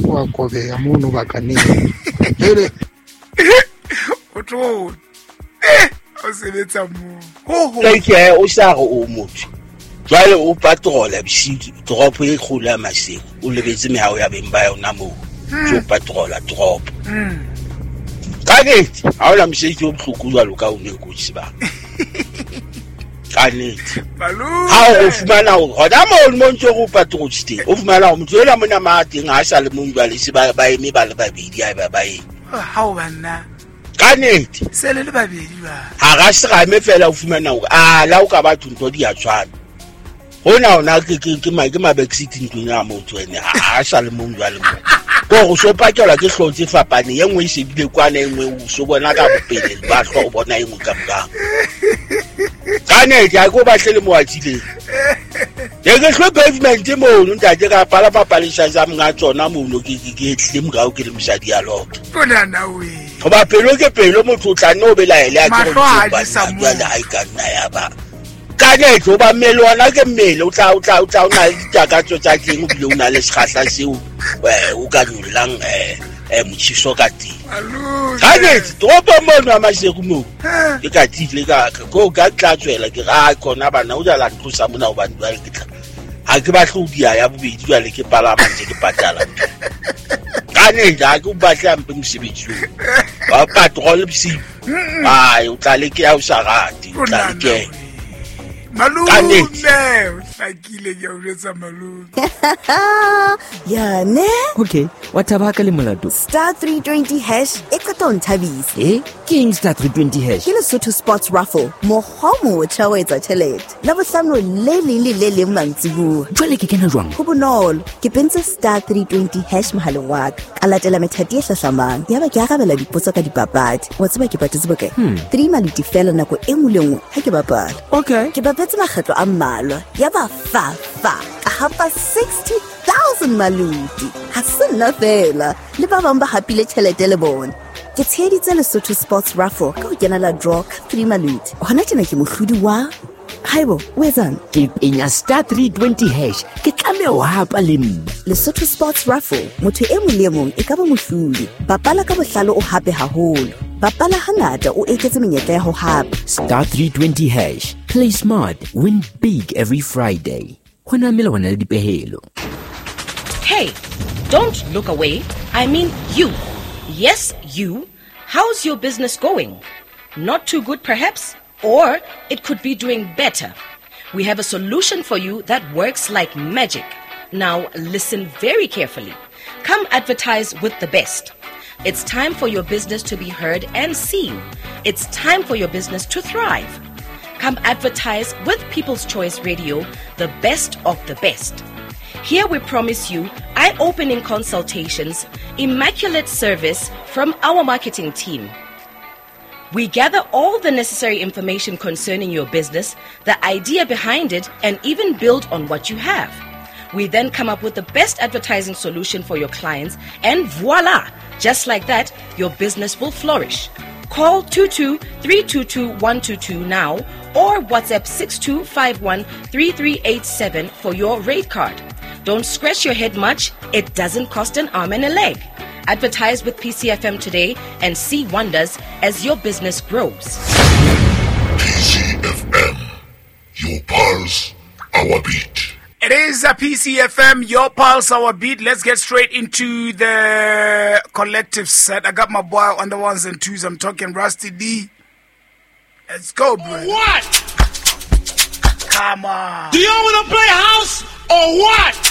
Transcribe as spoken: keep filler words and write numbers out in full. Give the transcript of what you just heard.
wa kobeya mono ba kaneng hele otho eh o sebetsa mo ho ho like ya o sa go o motho jwale o patrola bishiti drop e khula maseko o lebetse mehao ya bemba yona mo o patrola drop kaneti ha ola mseki o bhloko jwalo ka o ne go tsiba kaneti Malu ha o fumana o hoda mo mo ntse go patrotste o fumana o motho ela mona ma teng ha sa le mo jwale se ba ba eme ba le babedi ha ba ba e ha o banna kaneti se le le babedi ba ha ga se ga me fela o fumana o a la o ka ba thuntho di a tshwana hona ona ke ke ke ma ke ma back seat ntwenya motho ene ha sa le mo jwale mo go go so pakela ke hlotse fapane ye ngwe se bile kwana engwe o so bona ka bopele ba hlo o bona engwe ka mga kaneti a go ba hle le mo atile ye ke hlo pavement mo no ntate ka pala papalisha za mga tsona mo no ke ke hle mga o ke le msadi ya lot bona na we go ba pelo ke pelo motho tla no be la ele a ke Mahlo ha di sa mo. ya ha ka nna ya ba kaneti o ba melwana ke mele o tla o tla o tla o na le ditakatso tsa teng o bile o na le segahla seo eh o ka nyolang eh eh mochiso ka teng Malu kaneti tropo mo no amasego mo ke ka tile ka go ka tla tswela ke ga khona bana o dala ntlosa mona o bana ba ke tla ha ke ba tlhodia ya bobedi jwa le ke palama ntse ke patala kaneti ha ke ba tla mpe mosebetsi ba patrol bisi ai o tla le ke ya o sa rati o tla le ke Malu Kaneti. ne hlakile ke o jetsa Malu ya ne Okay, wa tabaka le molato. star three twenty hash e qeta nthabisa Eh, King Star three twenty hash. ke Lesotho Sports Raffle mohomo o tshawetsa tšhelete la bohlano le leng le le leng mantsibuwa Jwale ke kena jwang? go bonolo ke pentse star three twenty hash mohaleng wa ka ka latela methati e hlahlamang yaba ke arabela dipotso ka dipapadi wa tseba ke patetse bokae three maliti fela nako e nngwe le nngwe ha ke bapala Okay. ke bapetse makgetlo a mmalwa yaba fa fa ka hapa sixty thousand maluti ha se nna fela le ba bang ba hapile tšhelete le bona ke tsheditse Lesotho Sports Raffle ka ho kenela draw ka three maluti hona tjena ke mohlodi wa haibo o etsang Ke penya star three twenty hash. Ke tlame ho hapa le nna. Lesotho Sports Raffle motho e mong le e mong e ka ba mohlodi bapala ka bohlalo o hape haholo bapala hangata o eketse menyetla ya ho hapa Star three twenty hash. Play smart, win big every Friday. Hona mela wana le dipehelo. Hey, don't look away. I mean you. Yes, you. How's your business going? Not too good, perhaps? Or it could be doing better. We have a solution for you that works like magic. Now, listen very carefully. Come advertise with the best. It's time for your business to be heard and seen. It's time for your business to thrive. Come advertise with People's Choice Radio, the best of the best. Here we promise you eye-opening consultations, immaculate service from our marketing team. We gather all the necessary information concerning your business, the idea behind it, and even build on what you have. We then come up with the best advertising solution for your clients, and voila! Just like that, your business will flourish. Call two two three two two one two two now or WhatsApp six two five one three three eight seven for your rate card. Don't scratch your head much. It doesn't cost an arm and a leg. Advertise with P C F M today and see wonders as your business grows. P C F M, your pulse, our beat. It is a P C F M, your pulse, our beat. Let's get straight into the collective set. I got my boy on the ones and twos. I'm talking Rusty D. Let's go, bro. What? Come on. Do y'all want to play house or what?